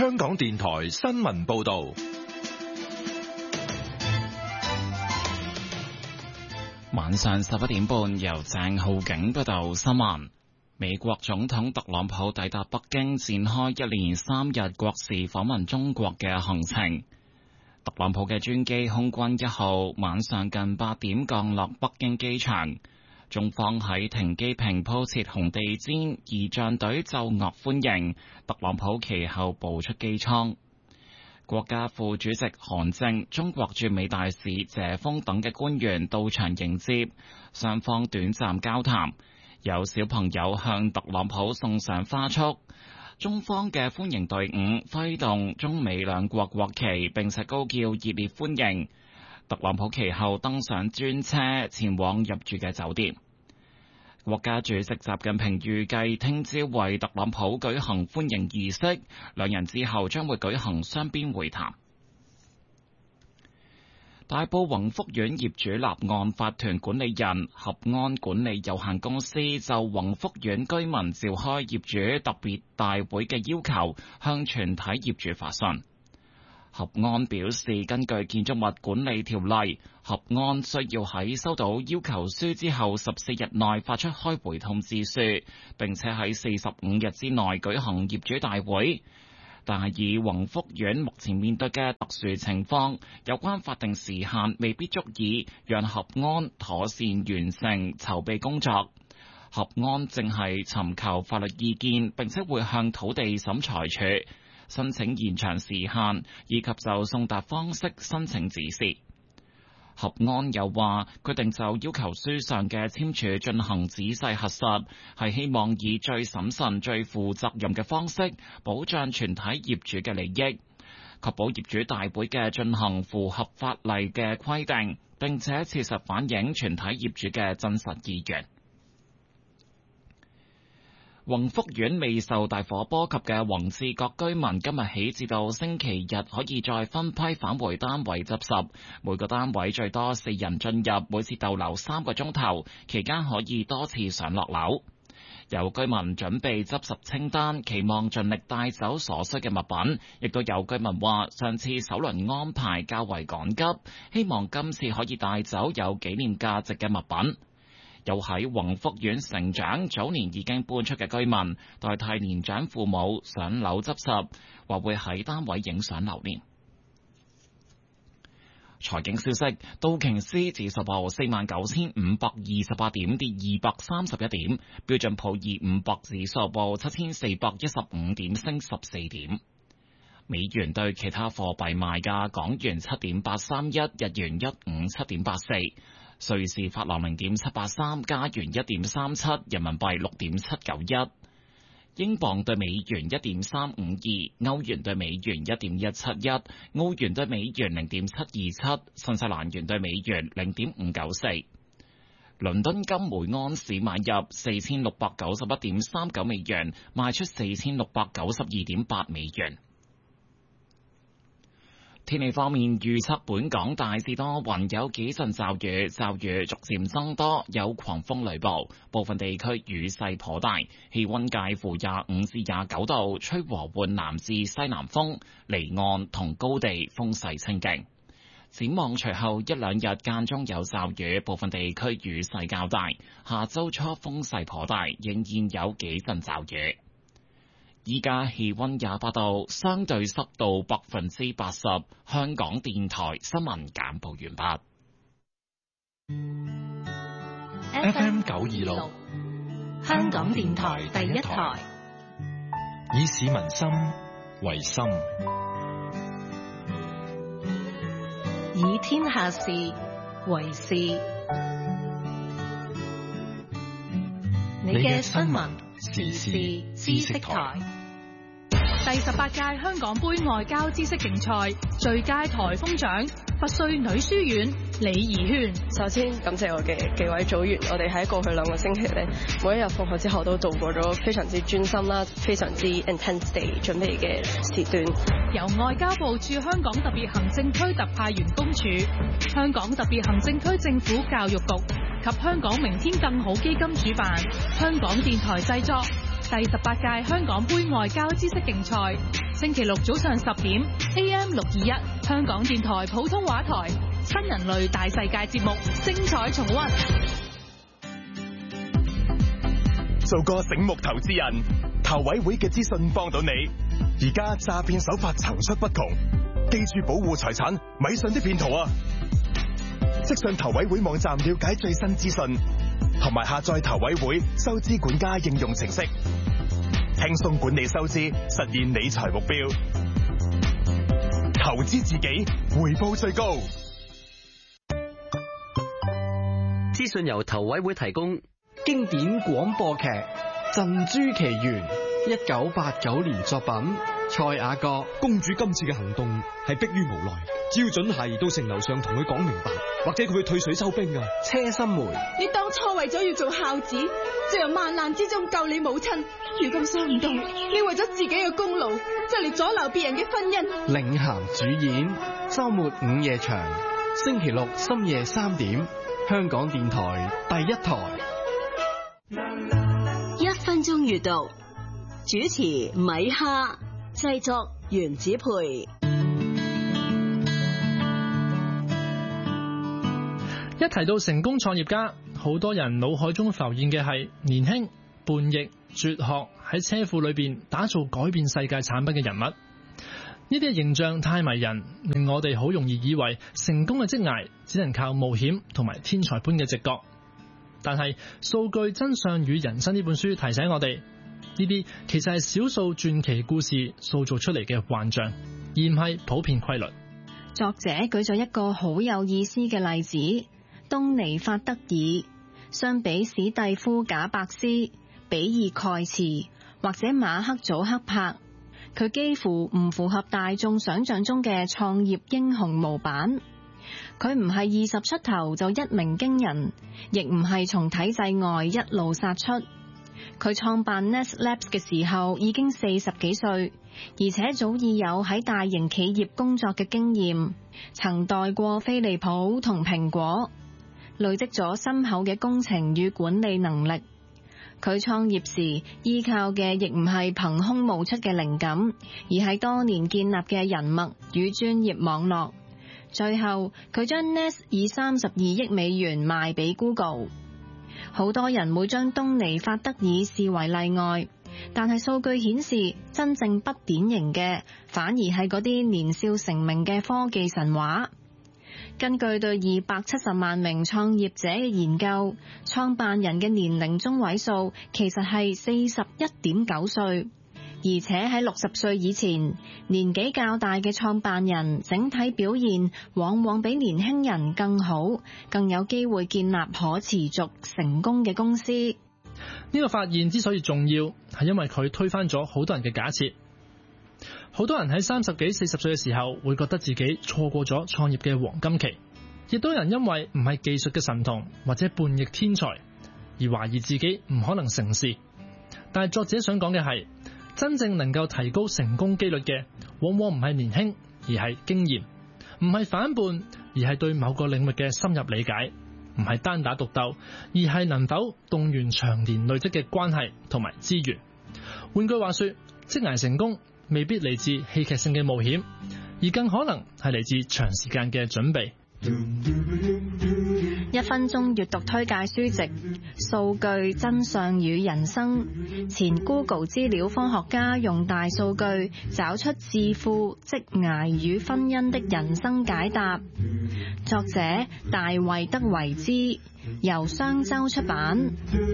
香港電台新聞報道。 晚上11點半，由鄭浩景報道新聞。美國總統特朗普抵達北京，展開一連3日國事訪問中國嘅行程。特朗普嘅專機空軍1號晚上近8點降落北京機場，中方喺停機坪鋪設紅地毯，儀仗隊奏樂歡迎。特朗普其後步出機艙。國家副主席韓正、中國駐美大使謝鋒等嘅官員到場迎接，雙方短暫交談，有小朋友向特朗普送上花束。中方嘅歡迎隊伍揮動中美兩國國旗，並且高叫熱烈歡迎。特朗普其後登上專車前往入住嘅酒店。國家主席習近平預計聽朝為特朗普舉行歡迎儀式，兩人之後將會舉行雙邊會談。大埔宏福苑業主立案法團管理人合安管理有限公司就宏福苑居民召開業主特別大會嘅要求，向全體業主發信。合安表示，根據建築物管理條例，合安需要喺收到要求書之後14日內發出開回通知書，並且喺45日之內舉行業主大會。但係以宏福苑目前面對嘅特殊情況，有關法定時限未必足以讓合安妥善完成籌備工作。合安正係尋求法律意見，並且會向土地審裁處申請延長時限，以及就送達方式申請指示。合安又話，決定就要求書上嘅簽署進行仔細核實，係希望以最審慎、最負責任嘅方式保障全體業主嘅利益，確保業主大會嘅進行符合法例嘅規定，並且切實反映全體業主嘅真實意願。宏福苑未受大火波及嘅宏志閣居民今日起至到星期日可以再分批返回單位執拾，每個單位最多4人進入，每次逗留3個鐘頭，期間可以多次上落樓。有居民準備執拾清單，期望盡力帶走所需嘅物品，亦都有居民話上次首輪安排較為趕急，希望今次可以帶走有紀念價值嘅物品。有喺宏福苑成長、早年已經搬出嘅居民，代替年長父母上樓執拾，話會喺單位影相留念。財經消息：道瓊斯指數報49,528點，跌231點；標準普爾500指數報7,415點，升14點。美元對其他貨幣賣價：港元7.831，日元157.84。瑞士法郎0.783，加元1.37，人民幣6.791，英鎊對美元1.352，歐元對美元1.171，澳元對美元0.727，新西蘭元對美元0.594。倫敦金每安士買入4691.39美元，賣出4692.8美元。天氣方面，預測本港大致多雲，有幾陣驟雨，驟雨逐漸增多，有狂風雷暴，部分地區雨勢頗大，氣溫介乎25至29度，吹和緩南至西南風，離岸同高地風勢清勁。展望隨後一兩日間中有驟雨，部分地區雨勢較大，下周初風勢頗大，仍然有幾陣驟雨。依家氣溫28度，相對濕度80%。香港電台新聞簡報完畢。FM 926， 香港電台第一台， 以市民心為心， 以天下事為事。你嘅新聞時事知識台。 第18屆香港杯外交知識競賽最佳台風獎，拔萃女書院李怡萱。 首先感謝我嘅幾位組員，我哋喺過去2個星期咧，每一日放學之後都度過咗非常之專心啦、非常之 intense 地準備嘅時段。 由外交部駐香港特別行政區特派員公署、香港特別行政區政府教育局及香港明天更好基金主辦，香港電台製作， 第18屆香港杯外交知識競賽，星期六早上10點 AM 621香港電台普通話台，新人類大世界節目精彩重溫。 做個醒目投資人，投委會嘅資訊幫到你。而家詐騙手法層出不窮，記住保護財產，咪信啲騙徒啊！即上投委會網站了解最新資訊，同埋下載投委會收支管家應用程式，輕鬆管理收支，實現理財目標。投資自己，回報最高。 資訊由投委會提供。 經典廣播劇《珍珠奇緣》，1989年作品。蔡雅閣公主今次嘅行動係迫於無奈，只要準係到城樓上同佢講明白，或者佢會退水收兵啊。 車心梅， 你當初為咗要做孝子，就由萬難之中救你母親，如今想唔到你為咗自己嘅功勞，就嚟阻撓別人嘅婚姻。 領銜主演，周末午夜場，星期六深夜3點，香港電台第一台。 1分鐘閱讀，主持米哈，製作袁子培。 一提到成功創業家，好多人腦海中浮現嘅係年輕、叛逆、絕學，喺車庫裏邊打造改變世界產品嘅人物。呢啲形象太迷人，令我哋好容易以為成功嘅職涯只能靠冒險同埋天才般嘅直覺。但係《數據真相與人生》呢本書提醒我哋，呢啲其實係少數傳奇故事塑造出嚟嘅幻象，而唔係普遍規律。 作者舉咗一個好有意思嘅例子，東尼法德爾。相比史蒂夫賈伯斯、比爾蓋茨或者馬克祖克柏，佢幾乎唔符合大眾想象中嘅創業英雄模板。佢唔係20出頭就一鳴驚人，亦唔係從體制外一路殺出。佢創辦 Nest Labs 嘅時候已經40幾歲，而且早已有喺大型企業工作嘅經驗，曾代過飛利浦同蘋果，累積咗深厚嘅工程與管理能力。佢創業時依靠嘅亦唔係憑空冒出嘅靈感，而係多年建立嘅人脈與專業網絡。最後佢將 Nest 以32億美元賣俾 Google。 好多人會將東尼法德爾視為例外，但係數據顯示真正不典型嘅反而係嗰啲年少成名嘅科技神話。根據對270萬名創業者嘅研究，創辦人嘅年齡中位數其實係41.9歲。而且喺60歲以前，年紀較大嘅創辦人整體表現往往比年輕人更好，更有機會建立可持續成功嘅公司。 呢個發現之所以重要，係因為佢推翻咗好多人嘅假設。好多人喺30幾、40歲嘅時候會覺得自己錯過咗創業嘅黃金期，亦都有人因為唔係技術嘅神童或者叛逆天才而懷疑自己唔可能成事。但係作者想講嘅係，真正能夠提高成功機率嘅，往往唔係年輕，而係經驗；唔係反叛，而係對某個領域嘅深入理解；唔係單打獨鬥，而係能否動員長年累積嘅關係同埋資源。換句話說，職涯成功未必嚟自戲劇性嘅冒險，而更可能係嚟自長時間嘅準備。 1分鐘閱讀推介書籍《數據真相與人生》，前 Google 資料科學家用大數據找出致富、職涯與婚姻的人生解答。作者大衛·德維茲，由商周出版。